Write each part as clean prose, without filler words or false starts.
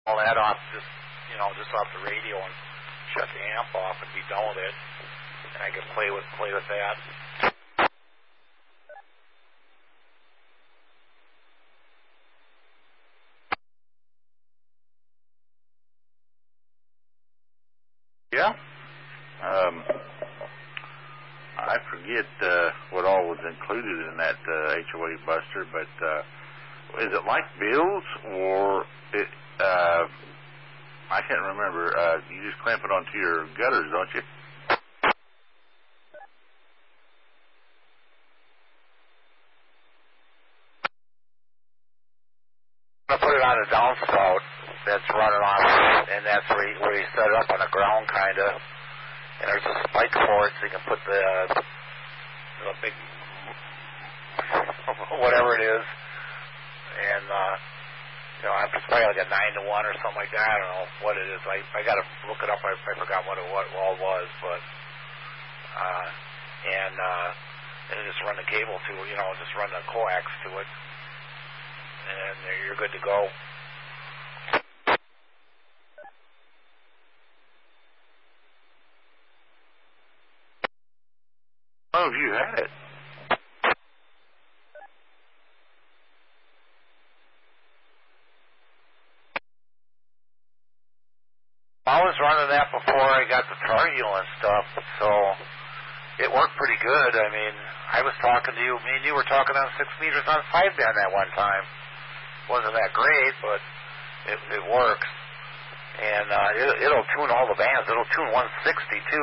all that off, just off the radio and shut the amp off and be done with it. And I can play with that. Yeah. I forget what all was included in that HOA buster, but is it like bills or it? I can't remember. You just clamp it onto your gutters, don't you? I put it on a downspout that's running off, and that's where you set it up on the ground, kind of. And there's a spike for it, so you can put the big whatever it is, and it's probably like a 9-to-1 or something like that. I don't know what it is. I got to look it up. I forgot what it all was, but and just run the cable to it. Just run the coax to it, and you're good to go. Oh, you had it. I was running that before I got the Tardial and stuff, so it worked pretty good. I mean, I was talking to you. Me and you were talking on 6 meters on 5 band that one time. Wasn't that great, but it works. And it'll tune all the bands. It'll tune 160 too.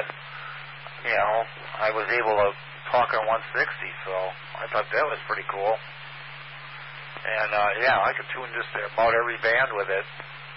I was able to talk on 160, so I thought that was pretty cool. And I could tune just about every band with it.